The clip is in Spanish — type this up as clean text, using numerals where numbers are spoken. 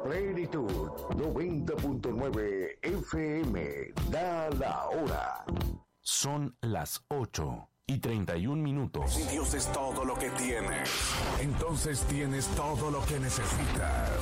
Plenitud 90.9 FM. Da la hora. Son las 8:31. Si Dios es todo lo que tienes, entonces tienes todo lo que necesitas.